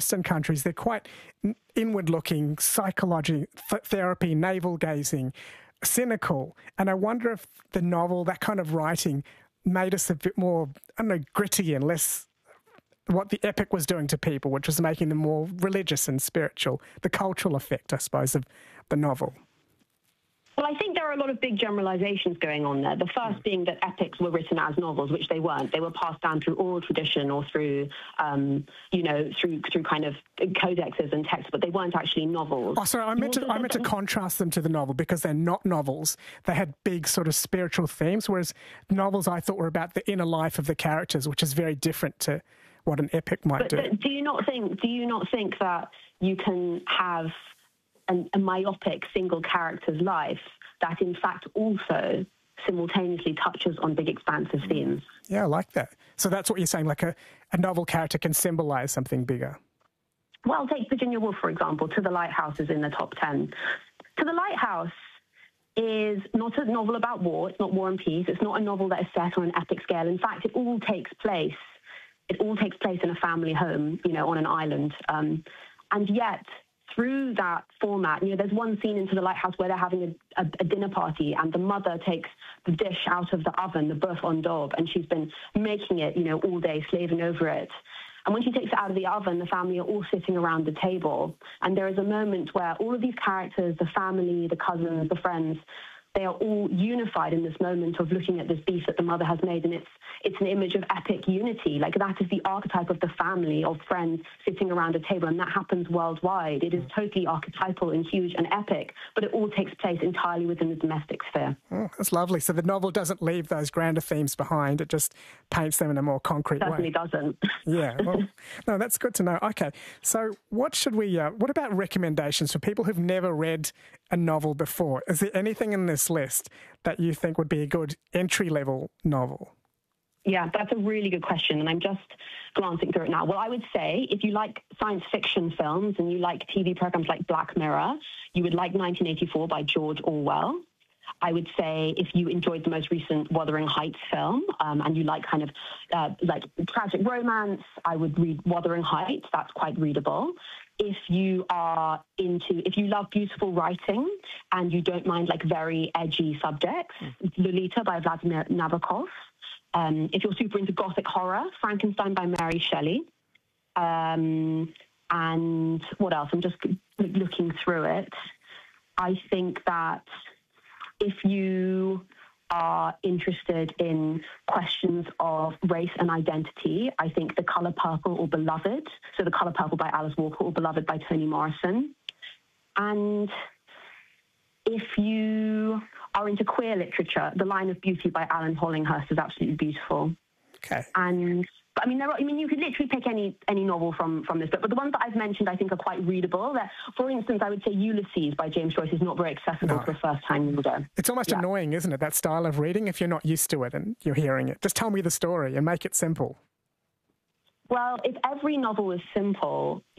Western countries, they're quite inward-looking, psychology, therapy, navel-gazing, cynical. And I wonder if the novel, that kind of writing, made us a bit more, I don't know, gritty and less what the epic was doing to people, which was making them more religious and spiritual, the cultural effect, I suppose, of the novel. Well, I think there are a lot of big generalizations going on there. The first being that epics were written as novels, which they weren't. They were passed down through oral tradition or through, through kind of codexes and texts, but they weren't actually novels. Oh, sorry, I meant to contrast them to the novel because they're not novels. They had big sort of spiritual themes, whereas novels I thought were about the inner life of the characters, which is very different to what an epic might do. But do you not think that you can have a myopic single character's life that in fact also simultaneously touches on big expansive themes? Yeah, I like that. So that's what you're saying, like a novel character can symbolize something bigger. Well, take Virginia Woolf, for example. To the Lighthouse is in the top 10. To the Lighthouse is not a novel about war. It's not War and Peace. It's not a novel that is set on an epic scale. In fact, it all takes place in a family home, on an island. And yet, through that format, there's one scene in To the Lighthouse where they're having a dinner party and the mother takes the dish out of the oven, the boeuf en daube, and she's been making it, all day, slaving over it. And when she takes it out of the oven, the family are all sitting around the table. And there is a moment where all of these characters, the family, the cousins, the friends, they are all unified in this moment of looking at this beef that the mother has made, and it's an image of epic unity. Like, that is the archetype of the family, of friends sitting around a table, and that happens worldwide. It is totally archetypal and huge and epic, but it all takes place entirely within the domestic sphere. Oh, that's lovely. So the novel doesn't leave those grander themes behind. It just paints them in a more concrete way. Certainly doesn't. Yeah. Well, no, that's good to know. Okay. So what about recommendations for people who've never read a novel before? Is there anything in this list that you think would be a good entry-level novel? Yeah, that's a really good question, and I'm just glancing through it now. Well, I would say if you like science fiction films and you like TV programs like Black Mirror, you would like 1984 by George Orwell. I would say if you enjoyed the most recent Wuthering Heights film and you like kind of like tragic romance, I would read Wuthering Heights. That's quite readable. If you love beautiful writing and you don't mind like very edgy subjects, Lolita by Vladimir Nabokov. If you're super into gothic horror, Frankenstein by Mary Shelley. And what else? I'm just looking through it. I think that if you are interested in questions of race and identity, I think The Colour Purple or Beloved, so The Colour Purple by Alice Walker or Beloved by Toni Morrison. And if you are into queer literature, The Line of Beauty by Alan Hollinghurst is absolutely beautiful. Okay. And you could literally pick any novel from this book, but the ones that I've mentioned I think are quite readable. For instance, I would say Ulysses by James Joyce is not very accessible for a first-time reader. It's almost annoying, isn't it, that style of reading, if you're not used to it and you're hearing it. Just tell me the story and make it simple. Well, if every novel is simple,